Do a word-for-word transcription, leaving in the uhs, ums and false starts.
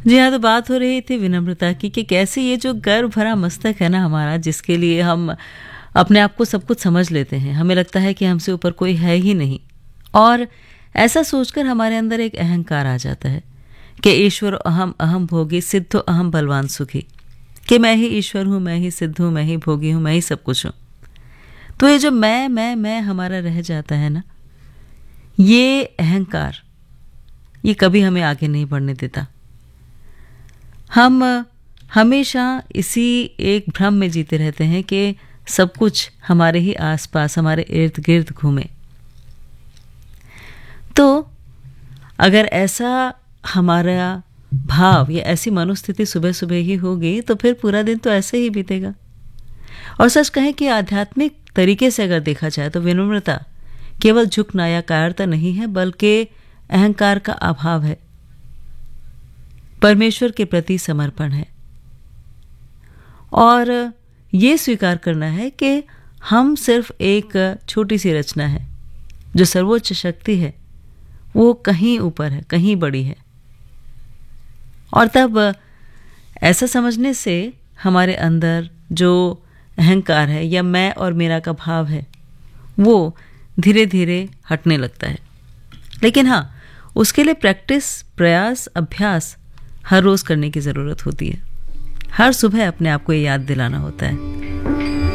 जी हाँ, तो बात हो रही थी विनम्रता की कि कैसे ये जो गर्व भरा मस्तक है ना हमारा, जिसके लिए हम अपने आप को सब कुछ समझ लेते हैं, हमें लगता है कि हमसे ऊपर कोई है ही नहीं, और ऐसा सोचकर हमारे अंदर एक अहंकार आ जाता है कि ईश्वर अहम अहम भोगी सिद्धो अहम बलवान सुखी, कि मैं ही ईश्वर हूँ, मैं ही सिद्ध हूँ, मैं ही भोगी हूँ, मैं ही सब कुछ हूँ। तो ये जो मैं मैं मैं हमारा रह जाता है ना, ये अहंकार, ये कभी हमें आगे नहीं बढ़ने देता। हम हमेशा इसी एक भ्रम में जीते रहते हैं कि सब कुछ हमारे ही आसपास, हमारे इर्द गिर्द घूमे। तो अगर ऐसा हमारा भाव या ऐसी मनोस्थिति सुबह सुबह ही होगी तो फिर पूरा दिन तो ऐसे ही बीतेगा। और सच कहें कि आध्यात्मिक तरीके से अगर देखा जाए तो विनम्रता केवल झुकना या कायरता नहीं है, बल्कि अहंकार का अभाव है, परमेश्वर के प्रति समर्पण है, और ये स्वीकार करना है कि हम सिर्फ एक छोटी सी रचना है, जो सर्वोच्च शक्ति है वो कहीं ऊपर है, कहीं बड़ी है। और तब ऐसा समझने से हमारे अंदर जो अहंकार है या मैं और मेरा का भाव है वो धीरे धीरे हटने लगता है। लेकिन हाँ, उसके लिए प्रैक्टिस, प्रयास, अभ्यास हर रोज करने की ज़रूरत होती है। हर सुबह अपने आप को ये याद दिलाना होता है।